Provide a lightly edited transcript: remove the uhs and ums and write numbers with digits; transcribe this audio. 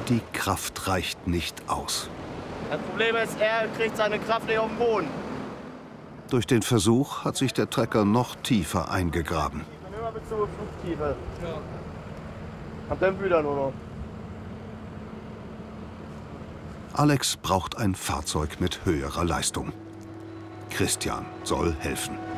Die Kraft reicht nicht aus. Das Problem ist, er kriegt seine Kraft nicht auf den Boden. Durch den Versuch hat sich der Trecker noch tiefer eingegraben. Immer bis zur Flugtiefe. Ja. Habt ihr einen Bühler nur noch? Alex braucht ein Fahrzeug mit höherer Leistung. Christian soll helfen.